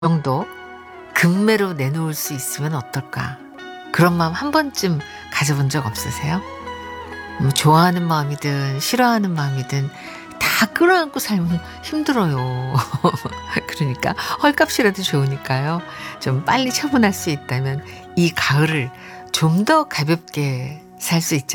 정도 금매로 내놓을 수 있으면 어떨까? 그런 마음 한 번쯤 가져본 적 없으세요? 뭐 좋아하는 마음이든 싫어하는 마음이든 다 끌어안고 살면 힘들어요. 그러니까 헐값이라도 좋으니까요. 좀 빨리 처분할 수 있다면 이 가을을 좀 더 가볍게 살 수 있지